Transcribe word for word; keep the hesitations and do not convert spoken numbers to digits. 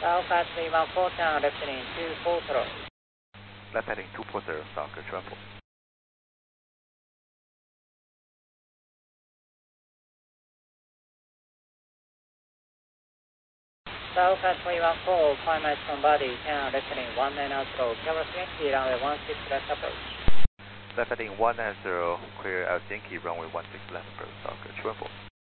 Southwest three one four, turn left heading two four zero. Left heading two four zero, Stalker Tremble. Southwest three one four, five miles from body, turn left heading one nine zero, Helsinki, runway one six left approach. Left heading one nine zero, clear Helsinki, runway one six left approach, Stalker Tremble.